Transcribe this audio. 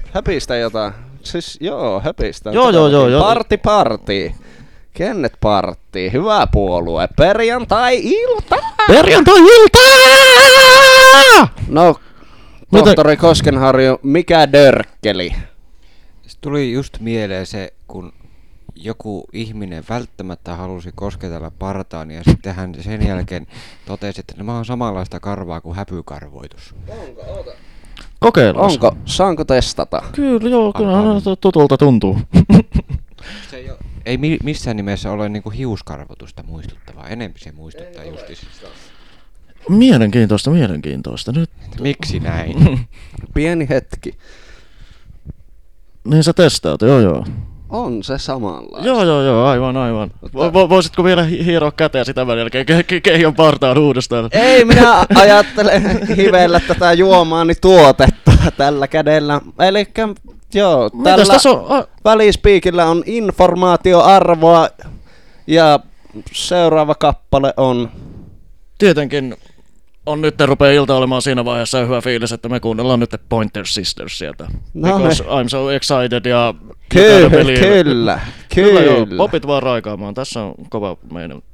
Höpistä jotain. Siis joo, höpistä. Joo. Parti. Kennet Partti, hyvä puolue. Perjantai-ilta! No, tohtori Koskenharju, mikä dörkkeli? Tuli just mieleen se, kun joku ihminen välttämättä halusi kosketella partaan ja sitten hän sen jälkeen totesi, että nämä on samanlaista karvaa kuin häpykarvoitus. Onko? Oota. Kokeillaan. Onko? Saanko testata? Kyllä, joo, kyllä tutulta tuntuu. Se ei missään nimessä ole niinku hiuskarvotusta muistuttavaa, enempi se muistuttaa justiis. Mielenkiintoista. Nyt. Miksi näin? Pieni hetki. Niin sä testaat, joo. On se samanlaista. Joo, aivan. Voisitko vielä hieroa käteen sitä välillä, keijon partaan uudestaan? Ei, minä ajattelen hivellä tätä juomaani tuotetta tällä kädellä. Elikkä joo, tällä välispiikillä on informaatioarvoa ja seuraava kappale on... Tietenkin on nyt rupeaa ilta olemaan siinä vaiheessa hyvä fiilis, että me kuunnellaan nyt Pointer Sisters sieltä. No Because I'm so excited ja... Kyllä. Joo, popit vaan raikaamaan. Tässä on kova meidän